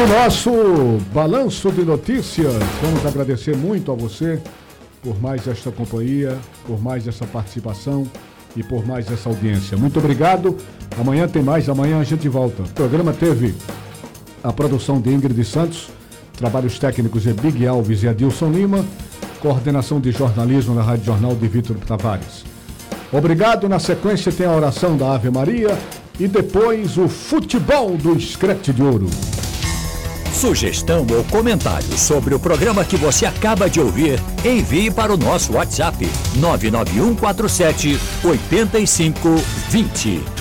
no nosso balanço de notícias, vamos agradecer muito a você por mais esta companhia, por mais essa participação e por mais essa audiência. Muito obrigado. Amanhã tem mais, amanhã a gente volta. O programa teve a produção de Ingrid Santos, trabalhos técnicos de Big Alves e Adilson Lima, coordenação de jornalismo na Rádio Jornal de Vitor Tavares. Obrigado. Na sequência tem a oração da Ave Maria e depois o futebol do Scratch de Ouro. Sugestão ou comentário sobre o programa que você acaba de ouvir, envie para o nosso WhatsApp 99147 8520.